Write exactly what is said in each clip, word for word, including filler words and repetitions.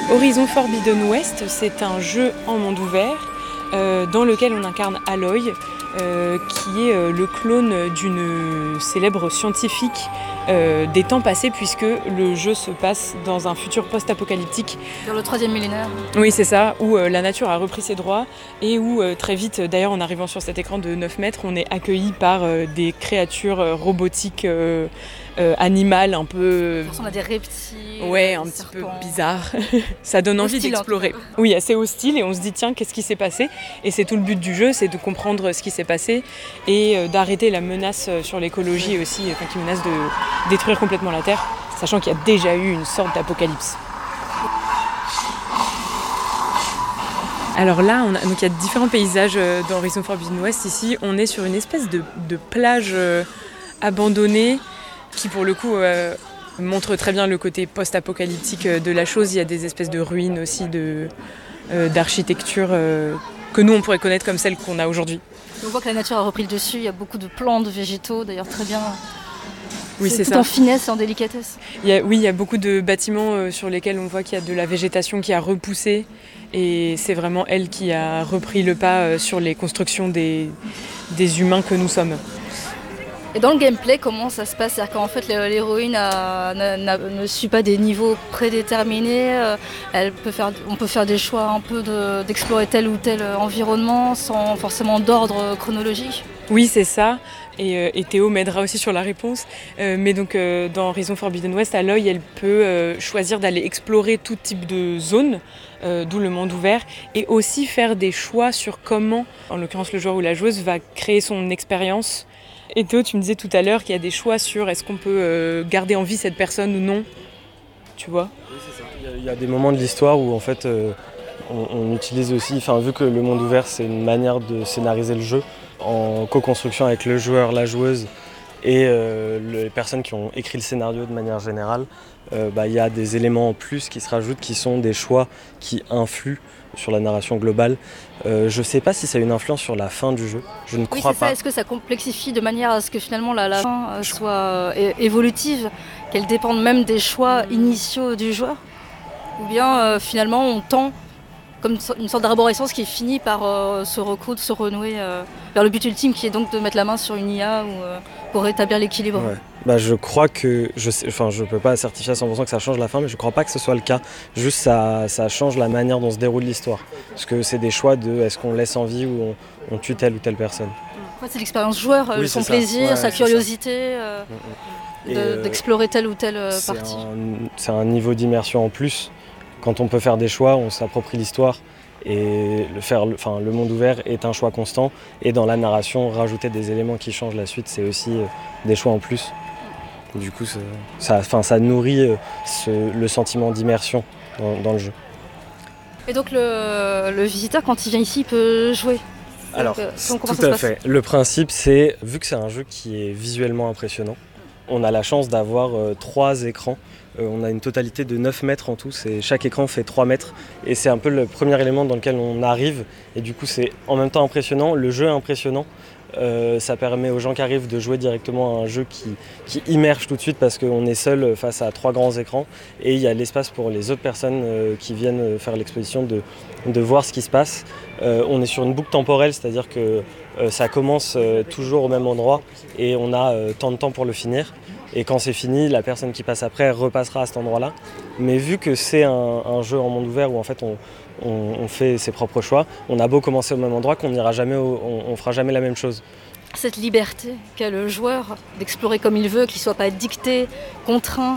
Horizon Forbidden West, c'est un jeu en monde ouvert euh, dans lequel on incarne Aloy, euh, qui est euh, le clone d'une célèbre scientifique euh, des temps passés, puisque le jeu se passe dans un futur post-apocalyptique. Dans le troisième millénaire. Oui, c'est ça, où euh, la nature a repris ses droits et où euh, très vite, d'ailleurs en arrivant sur cet écran de neuf mètres, on est accueilli par euh, des créatures euh, robotiques euh, euh, animales un peu... On a des reptiles, ouais, un des petit serpents. peu bizarre. Ça donne envie Hostile, d'explorer. Oui, assez hostile, et on se dit tiens, qu'est-ce qui s'est passé? Et c'est tout le but du jeu, c'est de comprendre ce qui s'est passé et euh, d'arrêter la menace sur l'écologie aussi, enfin, qui menace de détruire complètement la Terre, sachant qu'il y a déjà eu une sorte d'apocalypse. Alors là, on a, donc il y a différents paysages dans Horizon Forbidden West. Ici, on est sur une espèce de, de plage euh, abandonnée qui, pour le coup, euh, montre très bien le côté post-apocalyptique de la chose. Il y a des espèces de ruines aussi de, euh, d'architecture euh, que nous, on pourrait connaître comme celles qu'on a aujourd'hui. On voit que la nature a repris le dessus. Il y a beaucoup de plantes, de végétaux, d'ailleurs très bien. Oui, c'est c'est tout ça. En finesse et en délicatesse. Il y a, oui, il y a beaucoup de bâtiments euh, sur lesquels on voit qu'il y a de la végétation qui a repoussé. Et c'est vraiment elle qui a repris le pas euh, sur les constructions des, des humains que nous sommes. Et dans le gameplay, comment ça se passe? C'est-à-dire qu'en fait, l'héroïne a, n'a, n'a, ne suit pas des niveaux prédéterminés. Elle peut faire, on peut faire des choix un peu de, d'explorer tel ou tel environnement sans forcément d'ordre chronologique. Oui, c'est ça. Et, euh, et Théo m'aidera aussi sur la réponse. Euh, mais donc, euh, dans Horizon Forbidden West, Aloy, elle peut euh, choisir d'aller explorer tout type de zone, euh, d'où le monde ouvert, et aussi faire des choix sur comment, en l'occurrence le joueur ou la joueuse, va créer son expérience. Et Théo, tu me disais tout à l'heure qu'il y a des choix sur est-ce qu'on peut euh, garder en vie cette personne ou non, tu vois? Oui, c'est ça. Il y a, il y a des moments de l'histoire où en fait euh, on, on utilise aussi, enfin vu que le monde ouvert c'est une manière de scénariser le jeu en co-construction avec le joueur, la joueuse et euh, les personnes qui ont écrit le scénario de manière générale, euh, bah, il y a des éléments en plus qui se rajoutent qui sont des choix qui influent sur la narration globale. Euh, je ne sais pas si ça a une influence sur la fin du jeu, je ne oui, crois c'est pas. Ça. Est-ce que ça complexifie de manière à ce que finalement la, la fin euh, soit euh, évolutive, qu'elle dépende même des choix initiaux du joueur? Ou bien euh, finalement on tend comme une sorte d'arborescence qui finit par euh, se recoudre, se renouer euh, vers le but ultime qui est donc de mettre la main sur une I A ou, euh, pour rétablir l'équilibre. Ouais. Bah, je crois que, je sais, enfin je peux pas certifier à cent pour cent que ça change la fin, mais je crois pas que ce soit le cas. Juste ça, ça change la manière dont se déroule l'histoire. Parce que c'est des choix de est-ce qu'on laisse en vie ou on, on tue telle ou telle personne. En fait, c'est l'expérience joueur, oui, son ça. plaisir, ouais, sa curiosité euh, mmh, mmh. de, euh, d'explorer telle ou telle c'est partie. Un, c'est un niveau d'immersion en plus. Quand on peut faire des choix, on s'approprie l'histoire. Et le, faire, enfin, le monde ouvert est un choix constant. Et dans la narration, rajouter des éléments qui changent la suite, c'est aussi euh, des choix en plus. Du coup, ça, enfin, ça nourrit euh, ce, le sentiment d'immersion dans, dans le jeu. Et donc le, le visiteur, quand il vient ici, il peut jouer? Alors, donc, euh, comment tout ça à se fait. Le principe, c'est, vu que c'est un jeu qui est visuellement impressionnant, on a la chance d'avoir euh, trois écrans. Euh, on a une totalité de neuf mètres en tout, et chaque écran fait trois mètres. Et c'est un peu le premier élément dans lequel on arrive. Et du coup, c'est en même temps impressionnant, le jeu est impressionnant. Euh, ça permet aux gens qui arrivent de jouer directement à un jeu qui, qui immerge tout de suite parce qu'on est seul face à trois grands écrans. Et il y a l'espace pour les autres personnes euh, qui viennent faire l'exposition de, de voir ce qui se passe. Euh, on est sur une boucle temporelle, c'est-à-dire que euh, ça commence euh, toujours au même endroit et on a euh, tant de temps pour le finir. Et quand c'est fini, la personne qui passe après repassera à cet endroit-là. Mais vu que c'est un, un jeu en monde ouvert où en fait on, on, on fait ses propres choix, on a beau commencer au même endroit qu'on n'ira jamais, au, on, on fera jamais la même chose. Cette liberté qu'a le joueur d'explorer comme il veut, qu'il ne soit pas dicté, contraint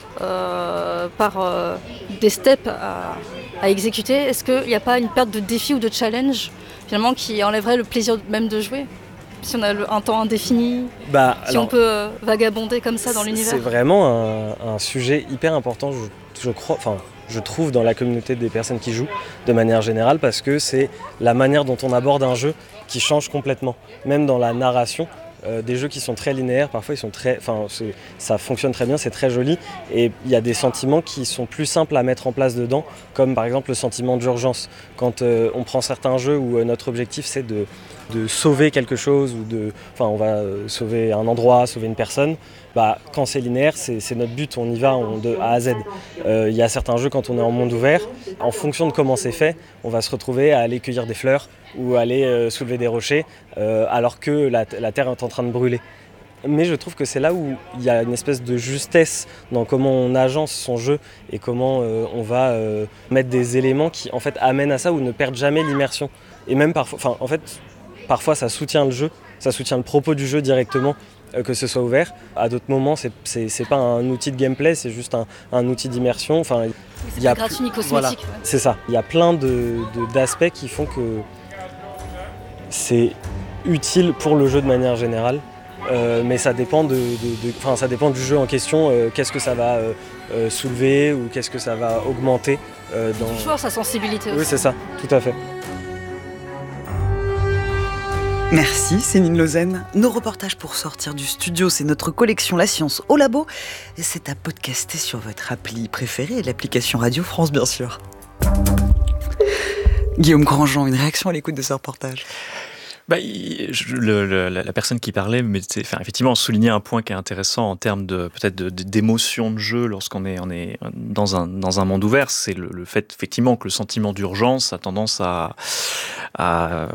euh, par euh, des steps à, à exécuter, est-ce qu'il n'y a pas une perte de défi ou de challenge finalement qui enlèverait le plaisir même de jouer ? Si on a un temps indéfini, bah, si alors, on peut euh, vagabonder comme ça dans l'univers. C'est vraiment un, un sujet hyper important, je, je crois, enfin, je trouve dans la communauté des personnes qui jouent de manière générale, parce que c'est la manière dont on aborde un jeu qui change complètement. Même dans la narration, euh, des jeux qui sont très linéaires, parfois ils sont très, enfin, ça fonctionne très bien, c'est très joli, et il y a des sentiments qui sont plus simples à mettre en place dedans, comme par exemple le sentiment d'urgence. Quand euh, on prend certains jeux où euh, notre objectif c'est de de sauver quelque chose, ou de, enfin on va euh, sauver un endroit, sauver une personne, bah, quand c'est linéaire, c'est, c'est notre but, on y va on, de A à Z. Il euh, y a certains jeux, quand on est en monde ouvert, en fonction de comment c'est fait, on va se retrouver à aller cueillir des fleurs ou aller euh, soulever des rochers, euh, alors que la, la terre est en train de brûler. Mais je trouve que c'est là où il y a une espèce de justesse dans comment on agence son jeu et comment euh, on va euh, mettre des éléments qui en fait amènent à ça ou ne perdent jamais l'immersion. Et même parfois, enfin en fait, parfois ça soutient le jeu, ça soutient le propos du jeu directement, euh, que ce soit ouvert. À d'autres moments, c'est, c'est, c'est pas un outil de gameplay, c'est juste un, un outil d'immersion. Enfin, c'est y a gratuit ni cosmétique. Voilà, ouais. C'est ça. Il y a plein de, de, d'aspects qui font que c'est utile pour le jeu de manière générale. Euh, mais ça dépend, de, de, de, enfin, ça dépend du jeu en question, euh, qu'est-ce que ça va euh, euh, soulever ou qu'est-ce que ça va augmenter. Euh, dans... Du joueur, sa sensibilité aussi. Oui, c'est ça, tout à fait. Merci Céline Lausanne. Nos reportages pour sortir du studio, c'est notre collection La Science au Labo. Et c'est à podcaster sur votre appli préférée, l'application Radio France bien sûr. Guillaume Grandjean, une réaction à l'écoute de ce reportage? Bah, je, le, le, la personne qui parlait, mais enfin, effectivement, soulignait un point qui est intéressant en termes de peut-être de, de, d'émotion de jeu lorsqu'on est, on est dans un dans un monde ouvert, c'est le, le fait effectivement que le sentiment d'urgence a tendance à, à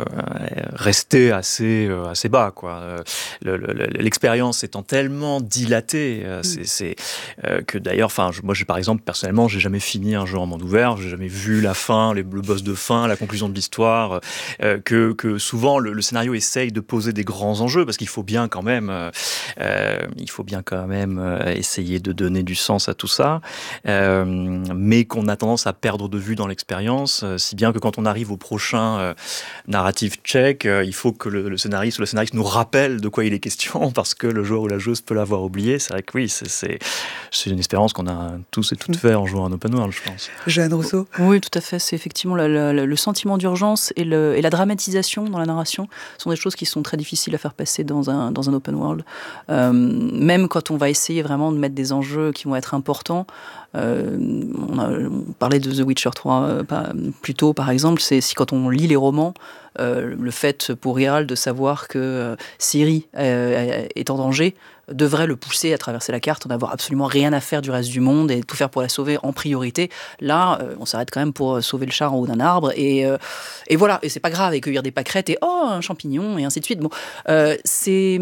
rester assez assez bas, quoi. Le, le, l'expérience étant tellement dilatée, c'est, c'est euh, que d'ailleurs, enfin, moi, j'ai par exemple personnellement, j'ai jamais fini un jeu en monde ouvert, j'ai jamais vu la fin, les, le boss de fin, la conclusion de l'histoire, euh, que que souvent le Le scénario essaye de poser des grands enjeux parce qu'il faut bien quand même, euh, il faut bien quand même euh, essayer de donner du sens à tout ça, euh, mais qu'on a tendance à perdre de vue dans l'expérience, euh, si bien que quand on arrive au prochain euh, narrative check, euh, il faut que le, le scénariste ou le scénariste nous rappelle de quoi il est question parce que le joueur ou la joueuse peut l'avoir oublié. C'est vrai que oui, c'est, c'est, c'est une expérience qu'on a tous et toutes fait en jouant à un open world, je pense. Jeanne Rousseau. Oui, tout à fait. C'est effectivement la, la, la, le sentiment d'urgence et, le, et la dramatisation dans la narration sont des choses qui sont très difficiles à faire passer dans un, dans un open world. Euh, même quand on va essayer vraiment de mettre des enjeux qui vont être importants, euh, on, a, on parlait de The Witcher trois euh, plus tôt, par exemple, c'est si quand on lit les romans, euh, le fait pour Geralt de savoir que euh, Ciri euh, est en danger devrait le pousser à traverser la carte, en avoir absolument rien à faire du reste du monde et tout faire pour la sauver en priorité. Là, euh, on s'arrête quand même pour sauver le char en haut d'un arbre et, euh, et voilà, et c'est pas grave, et cueillir des pâquerettes et oh, un champignon et ainsi de suite. Bon, euh, c'est...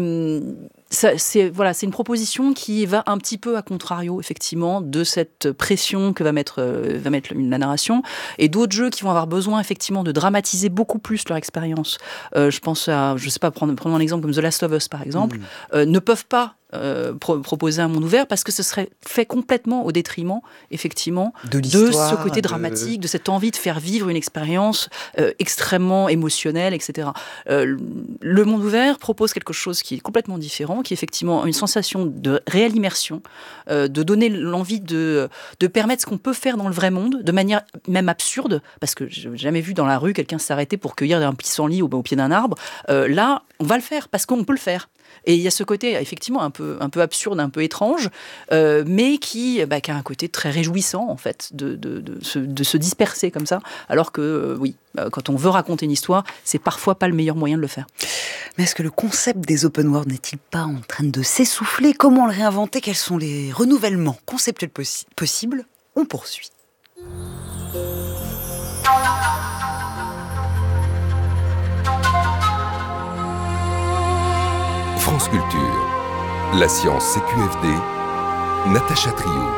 Ça, c'est, voilà, c'est une proposition qui va un petit peu à contrario, effectivement, de cette pression que va mettre, euh, va mettre la narration, et d'autres jeux qui vont avoir besoin, effectivement, de dramatiser beaucoup plus leur expérience. Euh, je pense à, je sais pas, prendre, prendre un exemple comme The Last of Us, par exemple, mmh. euh, ne peuvent pas Euh, pro- proposer un monde ouvert parce que ce serait fait complètement au détriment effectivement de, de ce côté dramatique, de... de cette envie de faire vivre une expérience euh, extrêmement émotionnelle, et cetera. Euh, le monde ouvert propose quelque chose qui est complètement différent, qui est effectivement une sensation de réelle immersion, euh, de donner l'envie de, de permettre ce qu'on peut faire dans le vrai monde, de manière même absurde, parce que j'ai jamais vu dans la rue quelqu'un s'arrêter pour cueillir un pissenlit au, au pied d'un arbre. Euh, là, on va le faire parce qu'on peut le faire. Et il y a ce côté effectivement un peu, un peu absurde, un peu étrange, euh, mais qui, bah, qui a un côté très réjouissant en fait, de, de, de, se, de se disperser comme ça, alors que euh, oui, quand on veut raconter une histoire, c'est parfois pas le meilleur moyen de le faire. Mais est-ce que le concept des open world n'est-il pas en train de s'essouffler? Comment le réinventer? Quels sont les renouvellements conceptuels possi- possibles? On poursuit. France Culture, la science C Q F D, Natacha Trio.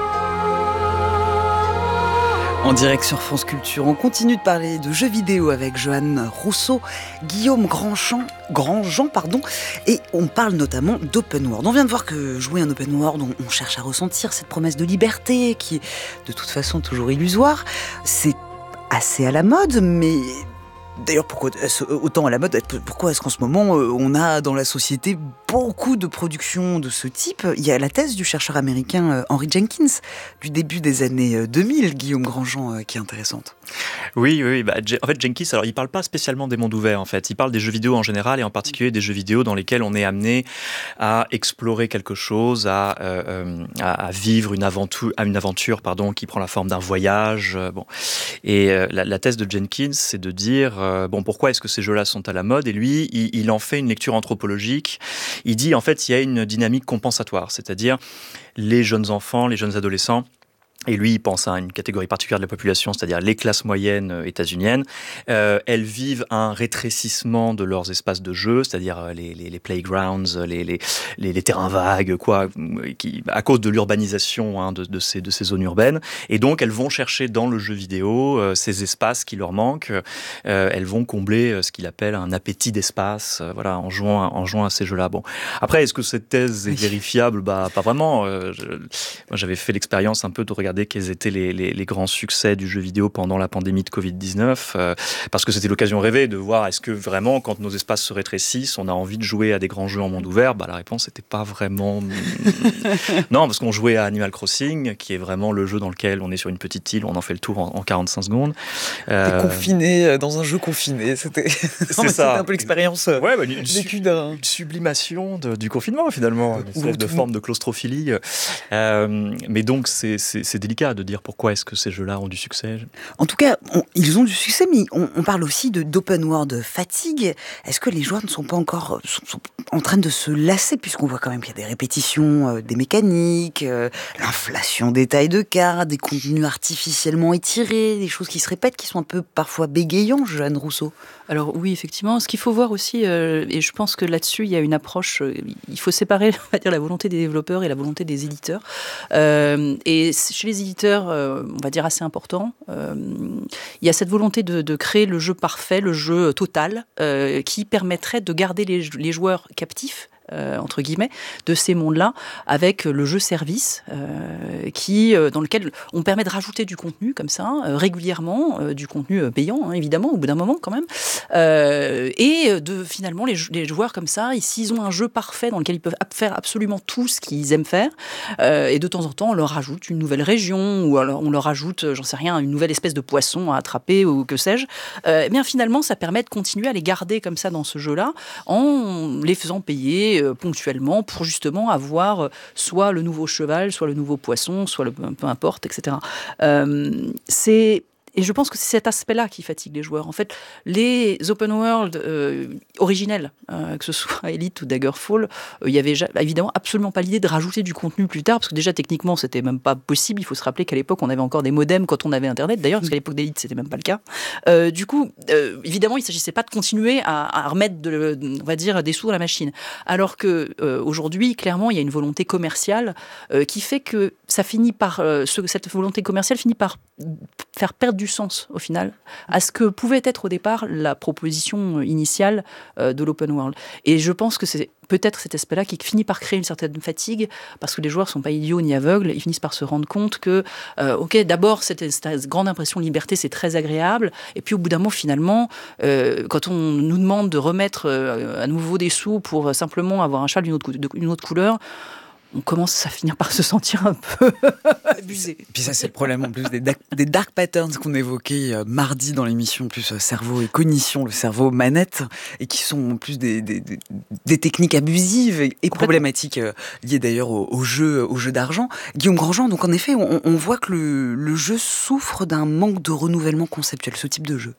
En direct sur France Culture, on continue de parler de jeux vidéo avec Jeanne Rousseau, Guillaume Grandjean, Grandjean pardon, et on parle notamment d'open world. On vient de voir que jouer un open world, on, on cherche à ressentir cette promesse de liberté qui est de toute façon toujours illusoire. C'est assez à la mode, mais... D'ailleurs, pourquoi autant à la mode? Pourquoi est-ce qu'en ce moment, on a dans la société beaucoup de productions de ce type? Il y a la thèse du chercheur américain Henry Jenkins du début des années deux mille, Guillaume Grandjean, qui est intéressante. Oui, oui, bah, en fait Jenkins, alors il parle pas spécialement des mondes ouverts en fait, il parle des jeux vidéo en général et en particulier des jeux vidéo dans lesquels on est amené à explorer quelque chose, à, euh, à, à vivre une aventure, à une aventure pardon, qui prend la forme d'un voyage. Euh, bon. Et euh, la, la thèse de Jenkins, c'est de dire euh, bon, pourquoi est-ce que ces jeux-là sont à la mode? Et lui, il, il en fait une lecture anthropologique. Il dit en fait il y a une dynamique compensatoire, c'est-à-dire les jeunes enfants, les jeunes adolescents. Et lui, il pense à une catégorie particulière de la population, c'est-à-dire les classes moyennes états-uniennes. Euh, elles vivent un rétrécissement de leurs espaces de jeu, c'est-à-dire les, les, les playgrounds, les, les, les, les terrains vagues, quoi, qui, à cause de l'urbanisation hein, de, de, ces, de ces zones urbaines. Et donc, elles vont chercher dans le jeu vidéo euh, ces espaces qui leur manquent. Euh, elles vont combler euh, ce qu'il appelle un appétit d'espace, euh, voilà, en jouant, en jouant à ces jeux-là. Bon. Après, est-ce que cette thèse est vérifiable? Bah, pas vraiment. Euh, je, moi, j'avais fait l'expérience un peu de regarder quels étaient les, les, les grands succès du jeu vidéo pendant la pandémie de covid dix-neuf, euh, parce que c'était l'occasion rêvée de voir est-ce que vraiment, quand nos espaces se rétrécissent, on a envie de jouer à des grands jeux en monde ouvert. Bah, la réponse n'était pas vraiment... non, parce qu'on jouait à Animal Crossing, qui est vraiment le jeu dans lequel on est sur une petite île, on en fait le tour en, en quarante-cinq secondes. Euh... T'es confiné dans un jeu confiné, c'était, c'est ça. C'était un peu l'expérience euh, ouais, bah, une, vécue d'un... une sublimation de, du confinement, finalement, une espèce de forme de claustrophilie. Euh, mais donc, c'est, c'est, c'est délicat de dire pourquoi est-ce que ces jeux-là ont du succès. En tout cas, on, ils ont du succès, mais on, on parle aussi de, d'open world fatigue. Est-ce que les joueurs ne sont pas encore sont, sont en train de se lasser, puisqu'on voit quand même qu'il y a des répétitions, euh, des mécaniques, euh, l'inflation des tailles de cartes, des contenus artificiellement étirés, des choses qui se répètent, qui sont un peu parfois bégayants, Joanne Rousseau? Alors oui, effectivement, ce qu'il faut voir aussi, euh, et je pense que là-dessus, il y a une approche, euh, il faut séparer, on va dire, la volonté des développeurs et la volonté des éditeurs. Euh, et chez les éditeurs, euh, on va dire assez important, euh, il y a cette volonté de, de créer le jeu parfait, le jeu total, euh, qui permettrait de garder les, les joueurs captifs, Euh, entre guillemets, de ces mondes-là, avec le jeu service, euh, qui, euh, dans lequel on permet de rajouter du contenu comme ça, euh, régulièrement, euh, du contenu payant, hein, évidemment, au bout d'un moment quand même, euh, et de finalement les, les joueurs comme ça, s'ils ont un jeu parfait dans lequel ils peuvent faire absolument tout ce qu'ils aiment faire, euh, et de temps en temps on leur rajoute une nouvelle région, ou alors on leur rajoute, j'en sais rien, une nouvelle espèce de poisson à attraper, ou que sais-je, euh, eh bien finalement ça permet de continuer à les garder comme ça dans ce jeu-là, en les faisant payer ponctuellement pour justement avoir soit le nouveau cheval, soit le nouveau poisson, soit le peu importe, et cetera. Euh, c'est Et je pense que c'est cet aspect-là qui fatigue les joueurs. En fait, les open world euh, originels, euh, que ce soit Elite ou Daggerfall, euh, il y avait évidemment absolument pas l'idée de rajouter du contenu plus tard, parce que déjà techniquement c'était même pas possible. Il faut se rappeler qu'à l'époque on avait encore des modems quand on avait Internet. D'ailleurs, parce qu'à l'époque d'Elite c'était même pas le cas. Euh, du coup, euh, évidemment, il s'agissait pas de continuer à, à remettre, de, on va dire, des sous dans la machine. Alors que euh, aujourd'hui, clairement, il y a une volonté commerciale euh, qui fait que ça finit par euh, ce, cette volonté commerciale finit par faire perdre du sens, au final, à ce que pouvait être au départ la proposition initiale euh, de l'open world. Et je pense que c'est peut-être cet aspect-là qui finit par créer une certaine fatigue, parce que les joueurs ne sont pas idiots ni aveugles, ils finissent par se rendre compte que, euh, ok, d'abord, cette, cette grande impression de liberté, c'est très agréable, et puis au bout d'un moment, finalement, euh, quand on nous demande de remettre euh, à nouveau des sous pour simplement avoir un cheval d'une autre, d'une autre couleur, on commence à finir par se sentir un peu abusé. Puis ça, c'est le problème en plus des, da- des dark patterns qu'on évoquait euh, mardi dans l'émission, plus euh, cerveau et cognition, le cerveau manette, et qui sont en plus des, des, des, des techniques abusives et, et problématiques euh, liées d'ailleurs au, au jeu, au jeu d'argent. Guillaume Grandjean, donc en effet, on, on voit que le, le jeu souffre d'un manque de renouvellement conceptuel, ce type de jeu.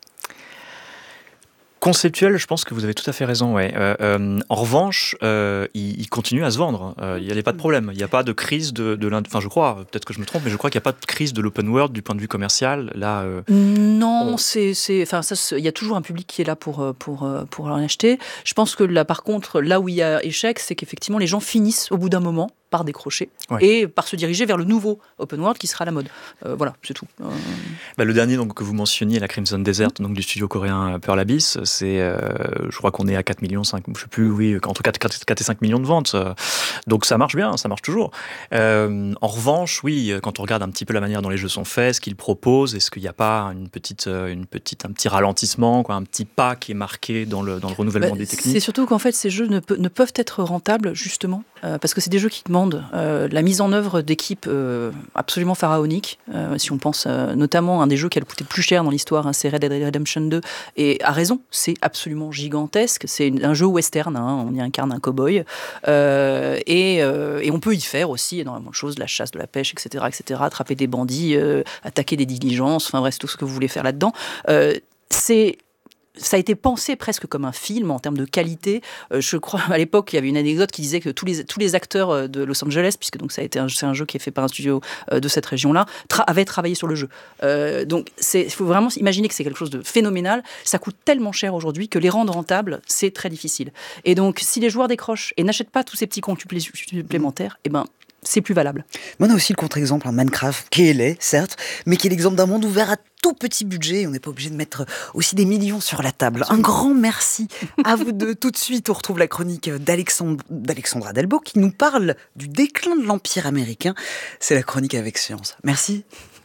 Conceptuel, je pense que vous avez tout à fait raison. Ouais. Euh, euh, en revanche, euh, il, il continue à se vendre. Euh, il n'y a pas de problème. Il n'y a pas de crise de, de l'industrie. Enfin, je crois, peut-être que je me trompe, mais je crois qu'il n'y a pas de crise de l'open world du point de vue commercial. Là, euh, non, on... c'est, c'est, enfin, ça, il y a toujours un public qui est là pour pour pour en acheter. Je pense que là, par contre, là où il y a échec, c'est qu'effectivement, les gens finissent au bout d'un moment par décrocher, ouais, et par se diriger vers le nouveau open world qui sera à la mode. Euh, voilà, c'est tout. Euh... Bah, le dernier donc, que vous mentionniez, la Crimson Desert, mmh. donc, du studio coréen Pearl Abyss, c'est, euh, je crois qu'on est à quatre millions cinq, je sais plus, oui, entre quatre et cinq millions de ventes. Donc ça marche bien, ça marche toujours. Euh, en revanche, oui, quand on regarde un petit peu la manière dont les jeux sont faits, ce qu'ils proposent, est-ce qu'il n'y a pas une petite, une petite, un petit ralentissement, quoi, un petit pas qui est marqué dans le, dans le renouvellement bah, des techniques? C'est surtout qu'en fait, ces jeux ne, pe- ne peuvent être rentables, justement, euh, parce que c'est des jeux qui demandent légende, euh, la mise en œuvre d'équipes euh, absolument pharaoniques. Euh, si on pense euh, notamment à un des jeux qui a coûté le plus cher dans l'histoire, hein, c'est Red Dead Redemption deux, et à raison, c'est absolument gigantesque. C'est une, un jeu western, hein, on y incarne un cow-boy, euh, et, euh, et on peut y faire aussi énormément de choses, de la chasse, de la pêche, et cetera, et cetera, attraper des bandits, euh, attaquer des diligences, enfin bref, tout ce que vous voulez faire là-dedans. Euh, c'est Ça a été pensé presque comme un film en termes de qualité. Euh, je crois à l'époque il y avait une anecdote qui disait que tous les tous les acteurs de Los Angeles, puisque donc ça a été un, c'est un jeu qui est fait par un studio euh, de cette région-là, tra- avaient travaillé sur le jeu. Euh, donc c'est il faut vraiment imaginer que c'est quelque chose de phénoménal. Ça coûte tellement cher aujourd'hui que les rendre rentables c'est très difficile. Et donc si les joueurs décrochent et n'achètent pas tous ces petits comptes supplémentaires, eh ben c'est plus valable. Mais on a aussi le contre-exemple, un Minecraft, qui est laid, certes, mais qui est l'exemple d'un monde ouvert à tout petit budget. On n'est pas obligé de mettre aussi des millions sur la table. Un grand merci à vous deux. Tout de suite, on retrouve la chronique d'Alexandre, d'Alexandra Delbo qui nous parle du déclin de l'Empire américain. C'est la chronique avec science. Merci.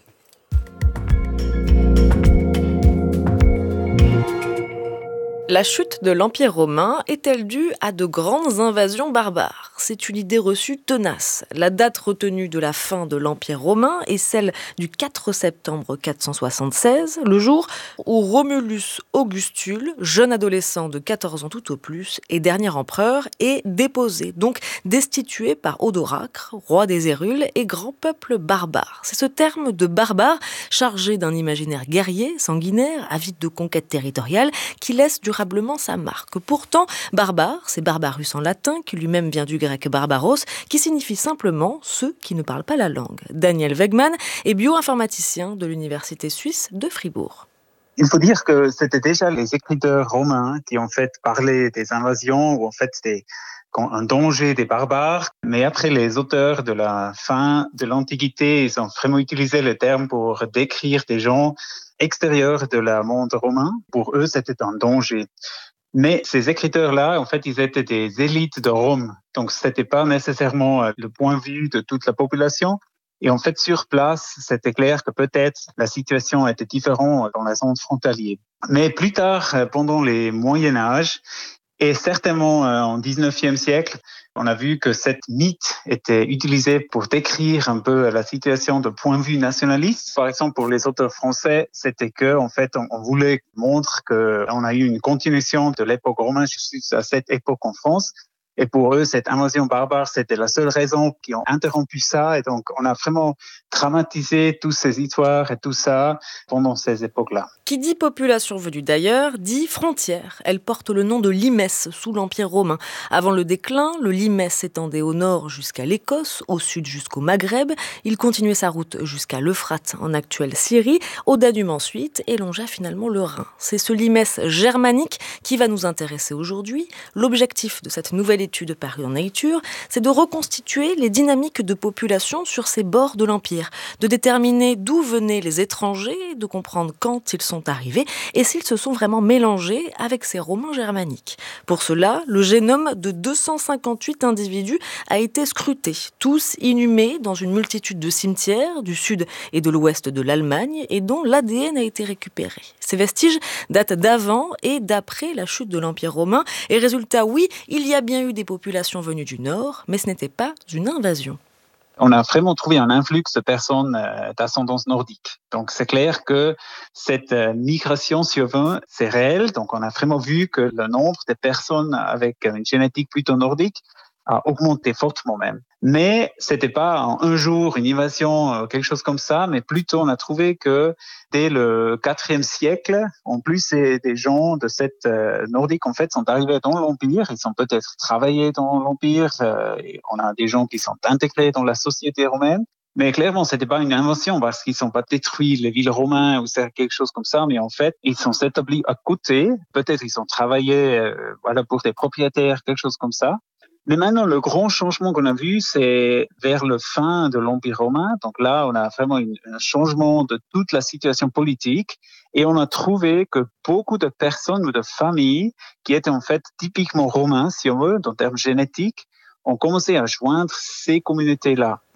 La chute de l'Empire romain est-elle due à de grandes invasions barbares ? C'est une idée reçue tenace. La date retenue de la fin de l'Empire romain est celle du quatre septembre quatre cent soixante-seize, le jour où Romulus Augustule, jeune adolescent de quatorze ans tout au plus et dernier empereur, est déposé, donc destitué par Odoracre, roi des Hérules et grand peuple barbare. C'est ce terme de barbare, chargé d'un imaginaire guerrier, sanguinaire, avide de conquêtes territoriales, qui laisse du sa marque. Pourtant, barbare, c'est barbarus en latin, qui lui-même vient du grec barbaros, qui signifie simplement ceux qui ne parlent pas la langue. Daniel Wegman est bioinformaticien de l'université suisse de Fribourg. Il faut dire que c'était déjà les écriteurs romains qui en fait parlaient des invasions ou en fait c'était un danger des barbares. Mais après, les auteurs de la fin de l'Antiquité, ils ont vraiment utilisé le terme pour décrire des gens extérieurs de la monde romain. Pour eux, c'était un danger. Mais ces écriteurs-là, en fait, ils étaient des élites de Rome. Donc, c'était pas nécessairement le point de vue de toute la population. Et en fait, sur place, c'était clair que peut-être la situation était différente dans la zone frontalière. Mais plus tard, pendant les Moyen Âge, et certainement en dix-neuvième siècle, on a vu que cette mythe était utilisée pour décrire un peu la situation de point de vue nationaliste. Par exemple, pour les auteurs français, c'était que, en fait, on voulait montrer qu'on a eu une continuation de l'époque romaine jusqu'à cette époque en France. Et pour eux, cette invasion barbare, c'était la seule raison qui ont interrompu ça. Et donc, on a vraiment dramatisé toutes ces histoires et tout ça pendant ces époques-là. Qui dit population venue d'ailleurs, dit frontière. Elle porte le nom de Limès sous l'Empire romain. Avant le déclin, le Limès s'étendait au nord jusqu'à l'Écosse, au sud jusqu'au Maghreb. Il continuait sa route jusqu'à l'Euphrate, en actuelle Syrie, au Danube ensuite, et longea finalement le Rhin. C'est ce Limès germanique qui va nous intéresser aujourd'hui. L'objectif de cette nouvelle étude parue en Nature, c'est de reconstituer les dynamiques de population sur ces bords de l'Empire, de déterminer d'où venaient les étrangers, de comprendre quand ils sont arrivés et s'ils se sont vraiment mélangés avec ces Romains germaniques. Pour cela, le génome de deux cent cinquante-huit individus a été scruté, tous inhumés dans une multitude de cimetières du sud et de l'ouest de l'Allemagne et dont l'A D N a été récupéré. Ces vestiges datent d'avant et d'après la chute de l'Empire romain et résultat, oui, il y a bien eu des populations venues du nord, mais ce n'était pas une invasion. On a vraiment trouvé un influx de personnes d'ascendance nordique. Donc, c'est clair que cette migration survint, c'est réel. Donc, on a vraiment vu que le nombre de personnes avec une génétique plutôt nordique a augmenté fortement même. Mais c'était pas en un jour une invasion, quelque chose comme ça, mais plutôt on a trouvé que dès le quatrième siècle, en plus, c'est des gens de cette euh, nordique en fait sont arrivés dans l'Empire, ils ont peut-être travaillé dans l'Empire, euh, et on a des gens qui sont intégrés dans la société romaine. Mais clairement, c'était pas une invention parce qu'ils sont pas détruits les villes romaines ou c'est quelque chose comme ça, mais en fait, ils sont établis à côté. Peut-être ils ont travaillé, euh, voilà, pour des propriétaires, quelque chose comme ça. Mais maintenant, le grand changement qu'on a vu, c'est vers le fin de l'Empire romain. Donc là, on a vraiment une, un changement de toute la situation politique et on a trouvé que beaucoup de personnes ou de familles qui étaient en fait typiquement romains, si on veut, en termes génétiques, ont commencé à joindre ces communautés-là.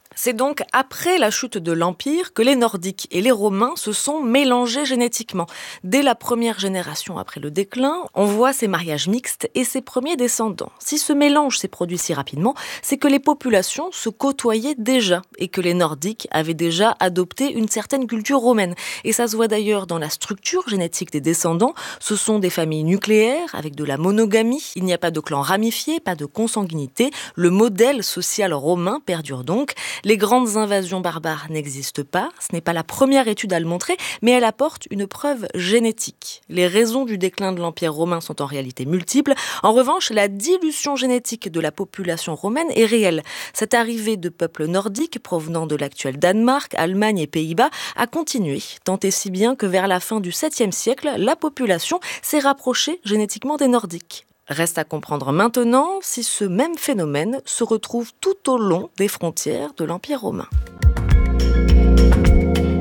C'est donc après la chute de l'Empire que les Nordiques et les Romains se sont mélangés génétiquement. Dès la première génération après le déclin, on voit ces mariages mixtes et ses premiers descendants. Si ce mélange s'est produit si rapidement, c'est que les populations se côtoyaient déjà et que les Nordiques avaient déjà adopté une certaine culture romaine. Et ça se voit d'ailleurs dans la structure génétique des descendants. Ce sont des familles nucléaires avec de la monogamie. Il n'y a pas de clan ramifié, pas de consanguinité. Le modèle social romain perdure donc. Les grandes invasions barbares n'existent pas, ce n'est pas la première étude à le montrer, mais elle apporte une preuve génétique. Les raisons du déclin de l'Empire romain sont en réalité multiples. En revanche, la dilution génétique de la population romaine est réelle. Cette arrivée de peuples nordiques provenant de l'actuel Danemark, Allemagne et Pays-Bas a continué, tant et si bien que vers la fin du septième siècle, la population s'est rapprochée génétiquement des Nordiques. Reste à comprendre maintenant si ce même phénomène se retrouve tout au long des frontières de l'Empire romain.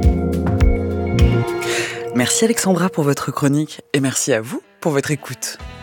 Merci Alexandra pour votre chronique et merci à vous pour votre écoute.